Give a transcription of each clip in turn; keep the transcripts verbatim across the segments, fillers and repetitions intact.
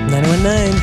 ninety-one point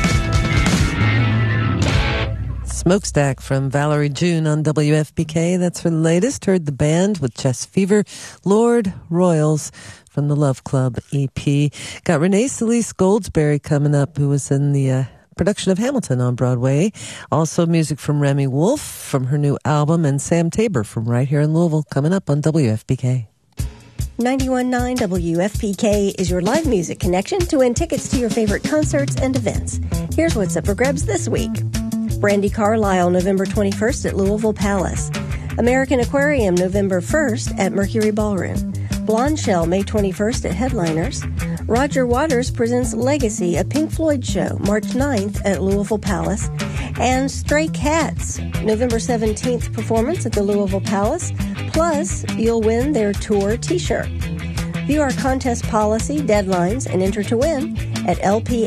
nine. Smokestack from Valerie June on W F P K. That's her latest. Heard the band with Chest Fever, Lord Royals from the Love Club E P. Got Renee Solis Goldsberry coming up, who was in the uh, production of Hamilton on Broadway. Also music from Remy Wolf from her new album, and Sam Tabor from right here in Louisville coming up on W F P K. ninety-one point nine W F P K is your live music connection to win tickets to your favorite concerts and events. Here's what's up for grabs this week. Brandi Carlile, November twenty-first at Louisville Palace. American Aquarium, November first at Mercury Ballroom. Blonde Shell, May twenty-first at Headliners. Roger Waters presents Legacy, a Pink Floyd show, March ninth at Louisville Palace. And Stray Cats, November seventeenth performance at the Louisville Palace. Plus, you'll win their tour t-shirt. View our contest policy, deadlines, and enter to win at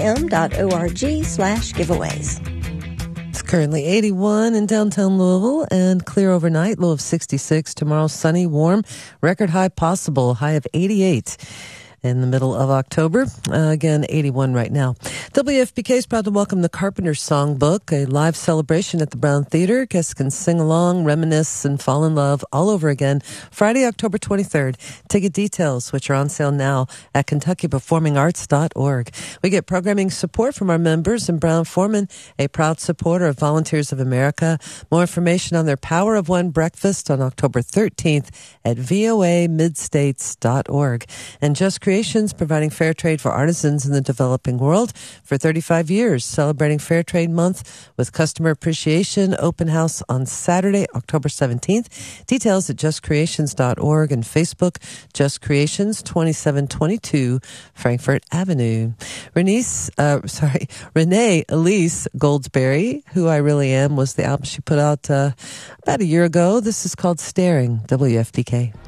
lpm.org slash giveaways. It's currently eighty-one in downtown Louisville and clear overnight, low of sixty-six. Tomorrow, sunny, warm, record high possible, high of eighty-eight. In the middle of October. Uh, again, eighty-one right now. W F P K is proud to welcome the Carpenters Songbook, a live celebration at the Brown Theater. Guests can sing along, reminisce, and fall in love all over again. Friday, October twenty-third. Ticket details, which are on sale now at kentucky performing arts dot org. We get programming support from our members, and Brown Forman, a proud supporter of Volunteers of America. More information on their Power of One breakfast on October thirteenth at v o a mid states dot org. And Just Creations, providing fair trade for artisans in the developing world for thirty-five years, celebrating Fair Trade Month with customer appreciation. Open house on Saturday, October seventeenth. Details at just creations dot org and Facebook, Just Creations, twenty-seven twenty-two Frankfort Avenue. Renee, uh, sorry, Renee Elise Goldsberry, Who I Really Am, was the album she put out uh, about a year ago. This is called Staring, W F P K.